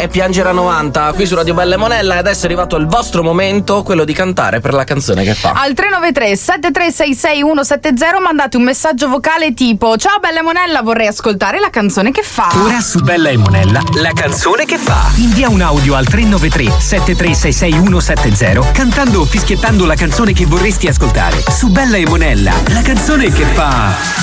è Piangere a 90 qui su Radio Bella e Monella, e adesso è arrivato il vostro momento, quello di cantare per la canzone che fa. Al 393 7366 170 mandate un messaggio vocale tipo: ciao Bella e Monella, vorrei ascoltare la canzone che fa. Ora su Bella e Monella, la canzone che fa. Invia un audio al 393 7366 170 cantando o fischiettando la canzone che vorresti ascoltare. Su Bella e Monella, la canzone che fa.